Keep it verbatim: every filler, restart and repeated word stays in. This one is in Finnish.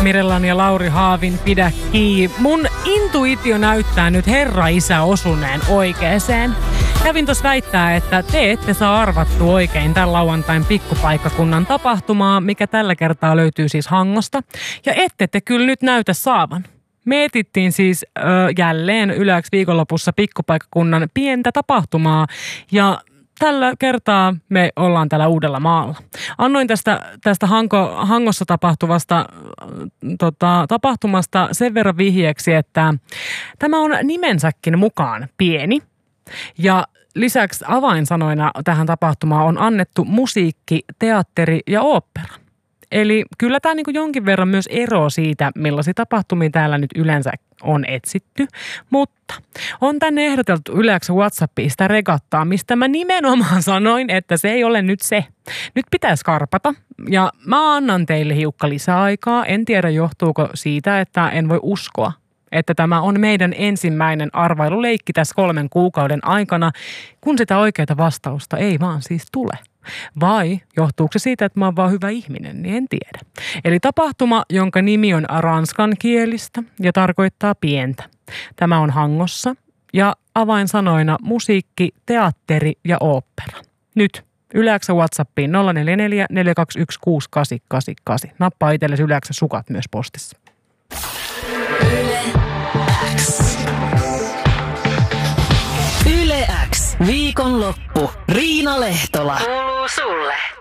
Mirellan ja Lauri Haavin Pidä kiinni. Mun intuitio näyttää nyt Herra Isä osuneen oikeeseen. Kävin tuossa väittää, että te ette saa arvattu oikein tämän lauantain pikkupaikkakunnan tapahtumaa, mikä tällä kertaa löytyy siis Hangosta. Ja ette te kyllä nyt näytä saavan. Me etittiin siis ö, jälleen Yle X viikonlopussa pikkupaikkakunnan pientä tapahtumaa ja tällä kertaa me ollaan täällä Uudellamaalla. Annoin tästä, tästä Hanko, Hangossa tapahtuvasta tota, tapahtumasta sen verran vihjeeksi, että tämä on nimensäkin mukaan pieni. Ja lisäksi avainsanoina tähän tapahtumaan on annettu musiikki, teatteri ja ooppera. Eli kyllä tämä niin kuin jonkin verran myös ero siitä, millaisia tapahtumia täällä nyt yleensä on etsitty. Mutta on tänne ehdoteltu Yle X WhatsAppiin sitä regattaa, mistä mä nimenomaan sanoin, että se ei ole nyt se. Nyt pitäisi karpata ja mä annan teille hiukka lisäaikaa. En tiedä johtuuko siitä, että en voi uskoa, että tämä on meidän ensimmäinen arvailuleikki tässä kolmen kuukauden aikana, kun sitä oikeaa vastausta ei vaan siis tule. Vai johtuuko se siitä, että mä oon vaan hyvä ihminen, niin en tiedä. Eli tapahtuma, jonka nimi on ranskankielistä ja tarkoittaa pientä. Tämä on Hangossa ja avainsanoina musiikki, teatteri ja ooppera. Nyt Yle X WhatsAppiin nolla neljä neljä neljä kaksi yksi kuusi kahdeksan kahdeksan kahdeksan. Nappaa itsellesi Yle X sukat myös postissa. Yle X. Yle X. Viikonloppu. Riina Lehtola. Kuuluu sulle.